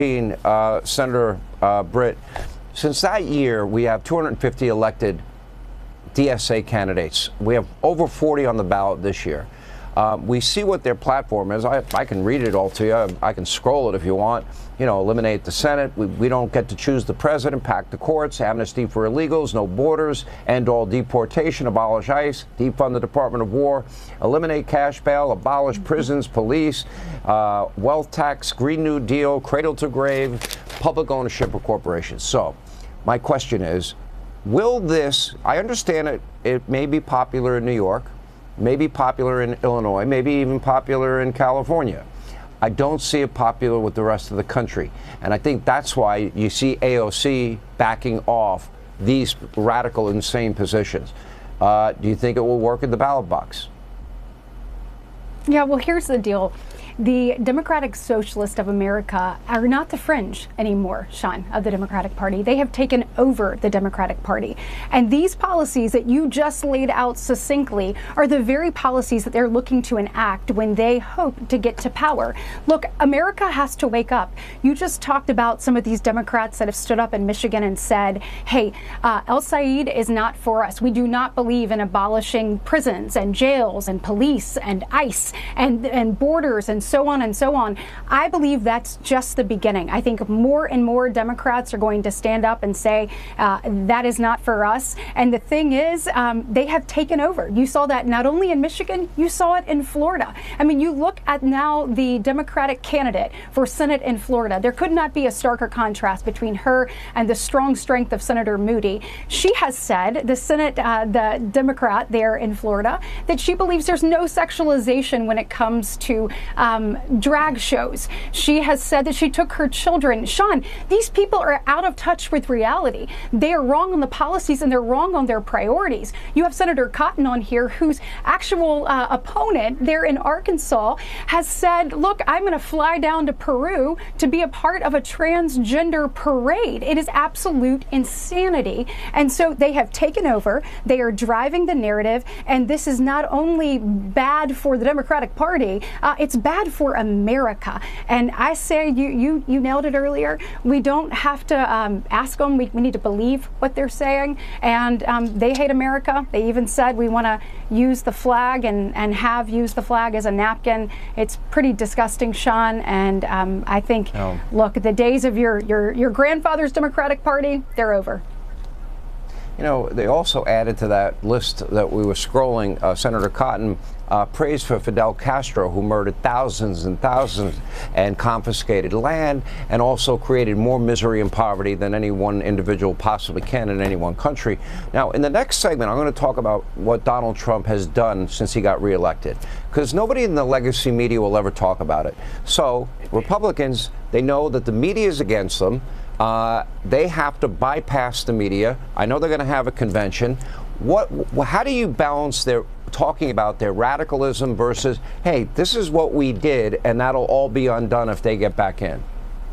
Senator Britt, since that year, we have 250 elected DSA candidates. We have over 40 on the ballot this year. We see what their platform is. I can read it all to you. I can scroll it if you want. You know, eliminate the Senate. We don't get to choose the president, pack the courts, amnesty for illegals, no borders, end all deportation, abolish ICE, defund the Department of War, eliminate cash bail, abolish prisons, police, wealth tax, Green New Deal, cradle to grave, public ownership of corporations. So my question is, will this, I understand it may be popular in New York, may be popular in Illinois, maybe even popular in California. I don't see it popular with the rest of the country. And I think that's why you see AOC backing off these radical, insane positions. Do you think it will work in the ballot box? Yeah, well, here's the deal. The Democratic Socialists of America are not the fringe anymore, Sean, of the Democratic Party. They have taken over the Democratic Party. And these policies that you just laid out succinctly are the very policies that they're looking to enact when they hope to get to power. Look, America has to wake up. You just talked about some of these Democrats that have stood up in Michigan and said, hey, El-Said is not for us. We do not believe in abolishing prisons and jails and police and ICE and borders and so on and so on. I believe that's just the beginning. I think more and more Democrats are going to stand up and say that is not for us. And the thing is, they have taken over. You saw that not only in Michigan, you saw it in Florida. I mean, you look at now the Democratic candidate for Senate in Florida. There could not be a starker contrast between her and the strong strength of Senator Moody. She has said, the Senate, the Democrat there in Florida, that she believes there's no sexualization when it comes to drag shows. She has said that she took her children. Sean, these people are out of touch with reality. They are wrong on the policies and they're wrong on their priorities. You have Senator Cotton on here, whose actual opponent there in Arkansas has said, look, I'm going to fly down to Peru to be a part of a transgender parade. It is absolute insanity. And so they have taken over. They are driving the narrative. And this is not only bad for the Democratic Party, it's bad for America. And I say, you nailed it earlier. We don't have to ask them. We need to believe what they're saying. And they hate America. They even said we want to use the flag and have used the flag as a napkin. It's pretty disgusting, Sean. And I think, look, the days of your grandfather's Democratic Party, they're over. You know, they also added to that list that we were scrolling, Senator Cotton praised for Fidel Castro, who murdered thousands and thousands and confiscated land and also created more misery and poverty than any one individual possibly can in any one country. Now, in the next segment, I'm going to talk about what Donald Trump has done since he got reelected, because nobody in the legacy media will ever talk about it. So Republicans, they know that the media is against them. They have to bypass the media. I know they're going to have a convention. How do you balance their talking about their radicalism versus, hey, this is what we did, and that'll all be undone if they get back in?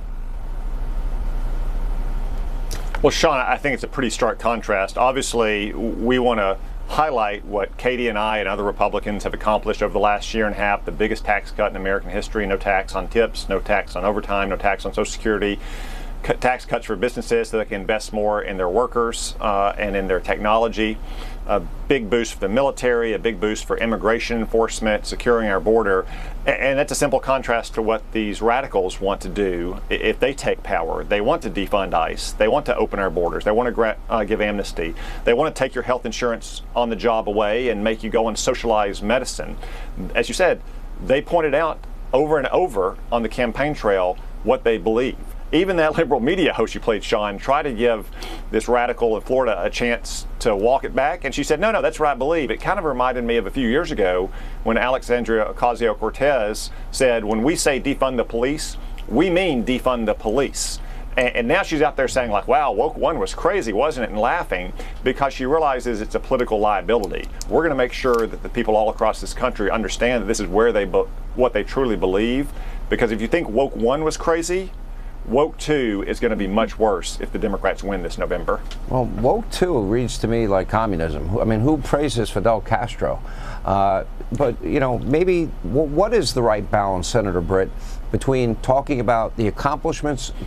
Well, Sean, I think it's a pretty stark contrast. Obviously, we want to highlight what Katie and I and other Republicans have accomplished over the last year and a half, the biggest tax cut in American history, no tax on tips, no tax on overtime, no tax on Social Security, tax cuts for businesses so they can invest more in their workers and in their technology, a big boost for the military, a big boost for immigration enforcement, securing our border. And that's a simple contrast to what these radicals want to do if they take power. They want to defund ICE. They want to open our borders. They want to give amnesty. They want to take your health insurance on the job away and make you go and socialize medicine. As you said, they pointed out over and over on the campaign trail what they believe. Even that liberal media host you played, Sean, tried to give this radical in Florida a chance to walk it back. And she said, no, that's what I believe. It kind of reminded me of a few years ago when Alexandria Ocasio-Cortez said, when we say defund the police, we mean defund the police. And now she's out there saying, like, wow, woke one was crazy, wasn't it? And laughing because she realizes it's a political liability. We're going to make sure that the people all across this country understand that this is where what they truly believe. Because if you think woke one was crazy, woke 2 is going to be much worse if the Democrats win this November. Well, woke 2 reads to me like communism. I mean, who praises Fidel Castro? But, you know, maybe what is the right balance, Senator Britt, between talking about the accomplishments